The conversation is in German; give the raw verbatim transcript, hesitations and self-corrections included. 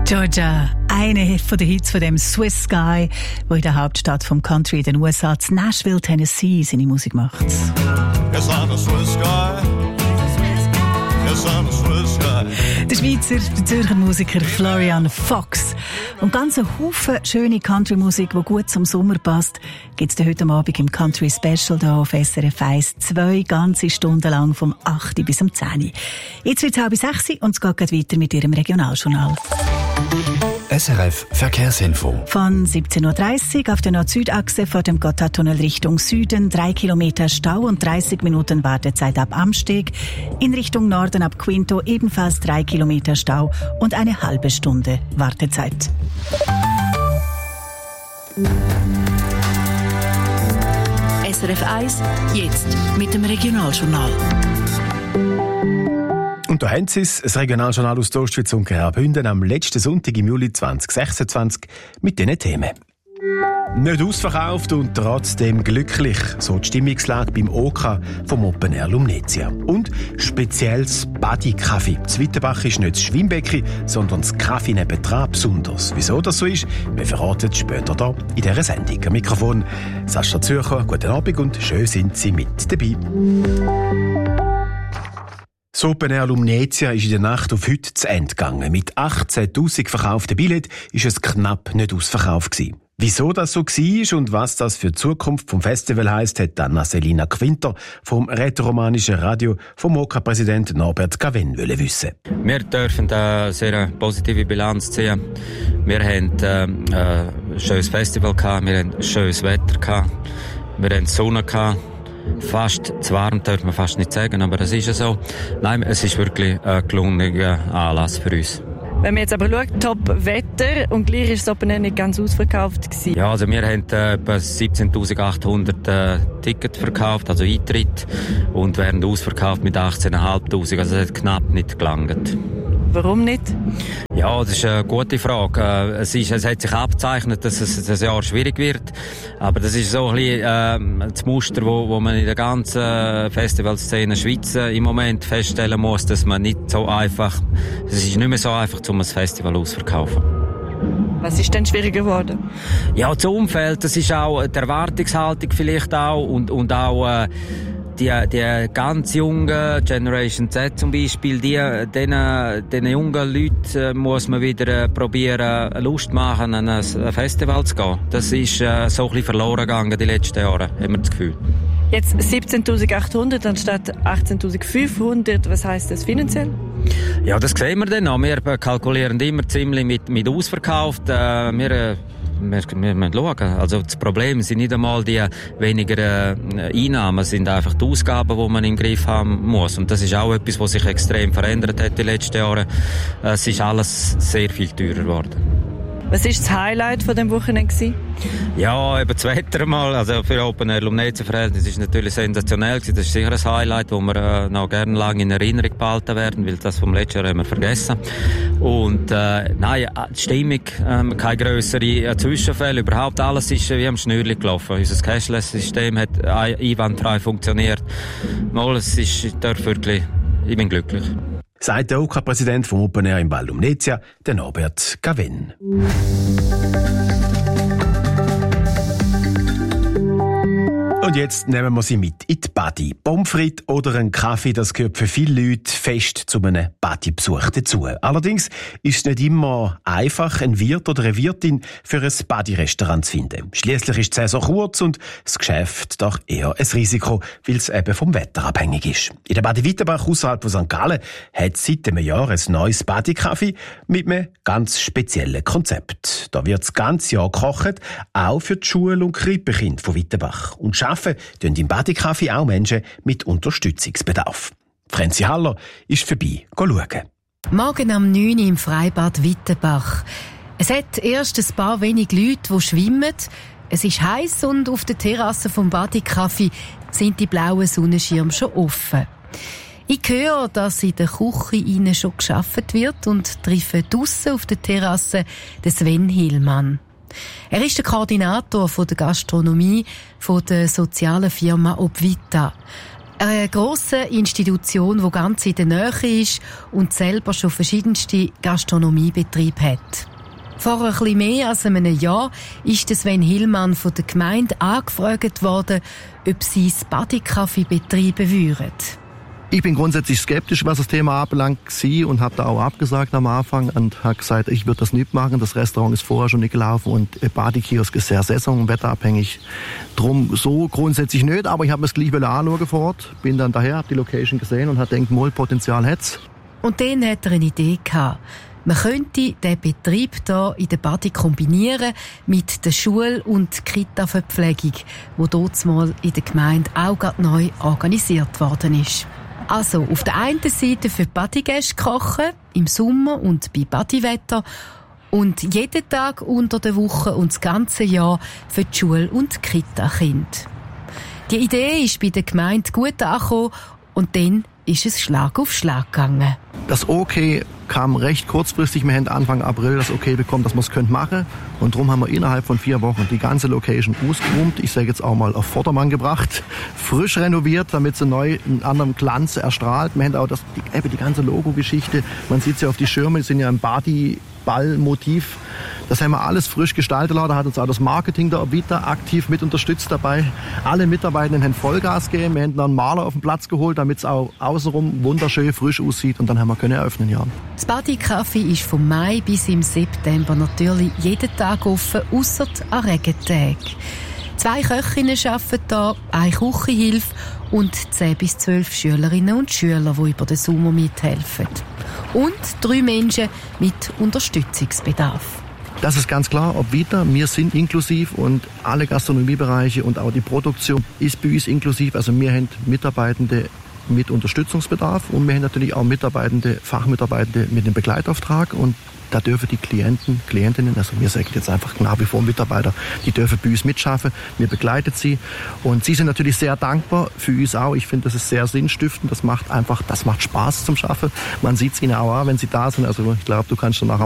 Georgia, einer von den Hits von dem Swiss Guy, der in der Hauptstadt vom Country in den U S A, in Nashville, Tennessee, seine Musik macht. Yes, I'm a Swiss guy. Yes, I'm a Swiss guy. Der Schweizer, der Zürcher Musiker Florian Fox. Und ganz ein Haufen schöne Country-Musik, die gut zum Sommer passt, gibt es heute Abend im Country Special hier auf S R F eins. Zwei ganze Stunden lang vom acht bis um zehn. Jetzt wird es halb sechs und es geht gleich weiter mit Ihrem Regionaljournal. S R F Verkehrsinfo. Von siebzehn Uhr dreißig auf der Nord-Süd-Achse vor dem Gotthardtunnel Richtung Süden drei Kilometer Stau und dreißig Minuten Wartezeit ab Amsteg. In Richtung Norden ab Quinto ebenfalls drei Kilometer Stau und eine halbe Stunde Wartezeit. S R F eins, jetzt mit dem Regionaljournal. Und da haben Sie es, das Regionaljournal aus der Ostschweiz und Graubünden am letzten Sonntag im Juli zwanzig sechsundzwanzig mit diesen Themen. Nicht ausverkauft und trotzdem glücklich, so die Stimmungslage beim O K vom Open Air Lumnezia. Und spezielles Badi-Kaffee. Das Wittenbach ist nicht das Schwimmbecken, sondern das Kaffee nebendran besonders. Wieso das so ist, wir verraten es später hier in dieser Sendung. Am Mikrofon Sascha Zürcher, guten Abend und schön sind Sie mit dabei. Das Open Air Lumnezia ist in der Nacht auf heute zu Ende gegangen. Mit achtzehntausend verkauften Billets war es knapp nicht ausverkauft gewesen. Wieso das so war und was das für die Zukunft vom Festival heisst, hat Anna Selina Quinter vom rätoromanischen Radio vom O K-Präsident Norbert Gawen wissen. Wir dürfen eine sehr positive Bilanz ziehen. Wir haben äh, ein schönes Festival gehabt, wir haben schönes Wetter gehabt, wir haben Sonne gehabt. Fast zu warm, darf man fast nicht sagen, aber es ist ja so. Nein, es ist wirklich ein gelungener Anlass für uns. Wenn man jetzt aber schaut, Top-Wetter und gleich ist das Open Air nicht ganz ausverkauft gewesen. Ja, also wir haben äh, etwa siebzehntausendachthundert äh, Tickets verkauft, also Eintritt, und werden ausverkauft mit achtzehntausendfünfhundert, also es hat knapp nicht gelangt. Warum nicht? Ja, das ist eine gute Frage. Es, ist, es hat sich abgezeichnet, dass es das Jahr schwierig wird. Aber das ist so ein bisschen äh, das Muster, wo, wo man in der ganzen Festivalszene Schweiz im Moment feststellen muss, dass man nicht so einfach, es ist nicht mehr so einfach, um ein Festival auszuverkaufen. Was ist denn schwieriger geworden? Ja, das Umfeld, das ist auch die Erwartungshaltung vielleicht auch und, und auch äh, Die, die ganz junge Generation Z zum Beispiel, die, denen, denen jungen Leuten äh, muss man wieder äh, probieren, Lust machen, an ein Festival zu gehen. Das ist äh, so ein bisschen verloren gegangen die letzten Jahre, haben wir das Gefühl. Jetzt siebzehntausendachthundert anstatt achtzehntausendfünfhundert. Was heisst das finanziell? Ja, das sehen wir dann auch. Wir kalkulieren immer ziemlich mit, mit ausverkauft. Äh, wir, äh, Wir, wir müssen schauen. Also das Problem sind nicht einmal die weniger äh, Einnahmen, es sind einfach die Ausgaben, die man im Griff haben muss. Und das ist auch etwas, was sich extrem verändert hat in den letzten Jahren. Es ist alles sehr viel teurer geworden. Was war das Highlight von dem Wochenende gewesen? Ja, eben das Wetter mal. Also für Open Air Lumnezia-Verhältnis ist natürlich sensationell gewesen. Das ist sicher ein Highlight, das wir äh, noch gerne lange in Erinnerung behalten werden, weil das vom letzten Jahr haben wir vergessen. Und äh, nein, die Stimmung, ähm, keine grössere äh, Zwischenfälle, überhaupt alles ist äh, wie am Schnürli gelaufen. Unser Cashless-System hat äh, einwandfrei funktioniert. Mal, es ist dort wirklich, ich bin glücklich. Sagt der O K-Präsident vom Open Air in Val Lumnezia, der Norbert Gawen. Und jetzt nehmen wir sie mit in die Badi. Pommes frites oder ein Kaffee, das gehört für viele Leute fest zu einem Badi-Besuch dazu. Allerdings ist es nicht immer einfach, einen Wirt oder eine Wirtin für ein Badi-Restaurant zu finden. Schliesslich ist die Saison kurz und das Geschäft doch eher ein Risiko, weil es eben vom Wetter abhängig ist. In der Badi Wittenbach außerhalb von Sankt Gallen hat es seit einem Jahr ein neues Badi-Kaffee mit einem ganz speziellen Konzept. Da wird das ganze Jahr gekocht, auch für die Schul- und Krippenkinder von Wittenbach. Und arbeiten tun im Badi-Kaffee auch Menschen mit Unterstützungsbedarf. Franzi Haller ist vorbei, schauen. Morgen um neun Uhr im Freibad Wittenbach. Es hat erst ein paar wenige Leute, die schwimmen. Es ist heiß und auf der Terrasse vom Badi-Kaffee sind die blauen Sonnenschirme schon offen. Ich höre, dass in der Küche innen schon gearbeitet wird und treffe draussen auf der Terrasse den Sven Hillmann. Er ist der Koordinator der Gastronomie der sozialen Firma Obvita. Eine grosse Institution, die ganz in der Nähe ist und selber schon verschiedenste Gastronomiebetriebe hat. Vor ein bisschen mehr als einem Jahr ist Sven Hillmann von der Gemeinde angefragt worden, ob sie das Buddy-Café betreiben würden. Ich bin grundsätzlich skeptisch, was das Thema anbelangt, und habe da auch abgesagt am Anfang und habe gesagt, ich würde das nicht machen. Das Restaurant ist vorher schon nicht gelaufen und Buddy-Kiosk ist sehr saison- und wetterabhängig. Drum so grundsätzlich nicht, aber ich habe mir das gleich anschauen vor Ort. Bin dann daher, habe die Location gesehen und habe gedacht, mal Potenzial hat's. Und dann hat er eine Idee gehabt. Man könnte den Betrieb hier in der Badi kombinieren mit der Schul- und Kita-Verpflegung, die dort mal in der Gemeinde auch gerade neu organisiert worden ist. Also auf der einen Seite für die Badygäste kochen, im Sommer und bei Badiwetter, und jeden Tag unter der Woche und das ganze Jahr für die Schul- und Kita-Kinder. Die Idee ist bei der Gemeinde gut angekommen und dann ist es Schlag auf Schlag gegangen. Das Okay kam recht kurzfristig. Wir haben Anfang April das Okay bekommen, dass wir es machen können. Und darum haben wir innerhalb von vier Wochen die ganze Location ausgeräumt. Ich sage jetzt auch mal auf Vordermann gebracht. Frisch renoviert, damit sie neu einen anderen Glanz erstrahlt. Wir haben auch das, die, eben die ganze Logo-Geschichte. Man sieht ja auf die Schirme, die sind ja ein Badi-Ball-Motiv. Das haben wir alles frisch gestaltet. Da hat uns auch das Marketing der Vita aktiv mit unterstützt dabei. Alle Mitarbeitenden haben Vollgas gegeben. Wir haben dann einen Maler auf den Platz geholt, damit es auch außenrum wunderschön frisch aussieht. Und dann haben wir können eröffnen, ja. Das Badi-Café ist vom Mai bis im September natürlich jeden Tag offen, ausser an Regentagen. Zwei Köchinnen arbeiten hier, eine Küchenhilfe und zehn bis zwölf Schülerinnen und Schüler, die über den Sommer mithelfen. Und drei Menschen mit Unterstützungsbedarf. Das ist ganz klar, ob Vita, wir sind inklusiv und alle Gastronomiebereiche und auch die Produktion ist bei uns inklusiv. Also wir haben Mitarbeitende mit Unterstützungsbedarf und wir haben natürlich auch Mitarbeitende, Fachmitarbeitende mit dem Begleitauftrag, und da dürfen die Klienten, Klientinnen, also wir sagen jetzt einfach nach wie vor Mitarbeiter, die dürfen bei uns mitschaffen, wir begleiten sie und sie sind natürlich sehr dankbar, für uns auch. Ich finde, das ist sehr sinnstiftend, das macht einfach, das macht Spaß zum Schaffen. Man sieht es ihnen auch an, wenn sie da sind, also ich glaube, du kannst dann nachher